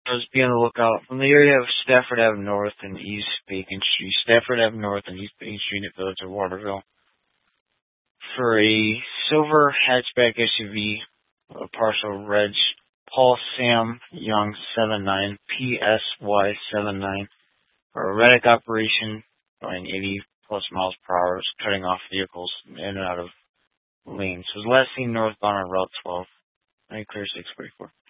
Just be on the lookout from the area of Stafford Ave North and East Bacon Street. Stafford Ave North and East Bacon Street in the village of Waterville. For a silver hatchback SUV, a partial reg, Paul Sam Young 79, PSY 79, for erratic operation, going 80 plus miles per hour, cutting off vehicles in and out of lanes. Was last seen northbound on Route 12. I clear 644.